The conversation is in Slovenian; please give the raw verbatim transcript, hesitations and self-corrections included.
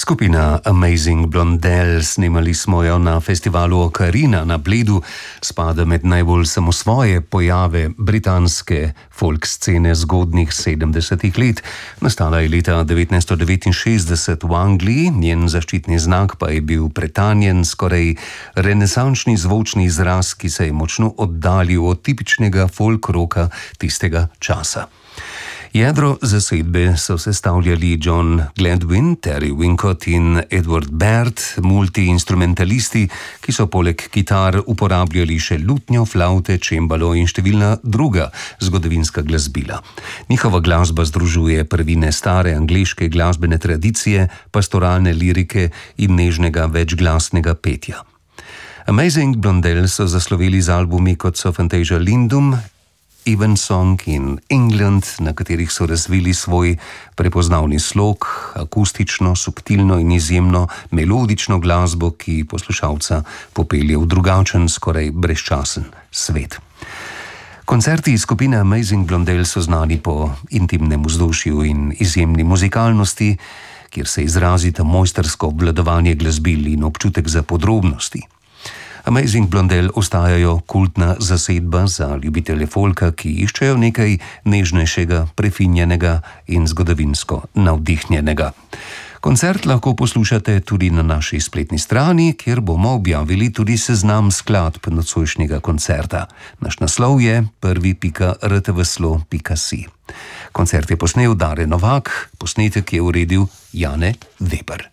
Skupina Amazing Blondelle, snemali smo jo na festivalu Ocarina na Bledu, spada med najbolj samosvoje pojave britanske folk scene zgodnjih sedemdesetih let. Nastala je leta devetnajststo devetinšestdeset v Angliji, njen zaščitni znak pa je bil pretanjen, skoraj renesančni zvočni izraz, ki se je močno oddaljil od tipičnega folk rocka tistega časa. Jedro zasedbe so sestavljali John Gladwin, Terry Wincott in Edward Baird, multiinstrumentalisti, ki so poleg kitar uporabljali še lutnjo, flavte, čembalo in številna druga zgodovinska glasbila. Njihova glasba združuje prvine stare angleške glasbene tradicije, pastoralne lirike in nežnega večglasnega petja. Amazing Blondelle so zasloveli z albumi kot so Fantasia Lindum, Evensong in England, na katerih so razvili svoj prepoznavni slog, akustično, subtilno in izjemno melodično glasbo, ki poslušalca popelje v drugačen, skoraj brezčasen svet. Koncerti skupine Amazing Blondelle so znani po intimnem vzdušju in izjemni muzikalnosti, kjer se izrazita mojstrsko obvladovanje glasbil in občutek za podrobnosti. Amazing Blondelle ostajajo kultna zasedba za ljubitelje folka, ki iščejo nekaj nežnejšega, prefinjenega in zgodovinsko navdihnjenega. Koncert lahko poslušate tudi na naši spletni strani, kjer bomo objavili tudi seznam skladb nocojšnjega koncerta. Naš naslov je prvi pika r t v slo pika si. Koncert je posnel Dare Novak, posnetek je uredil Jane Weber.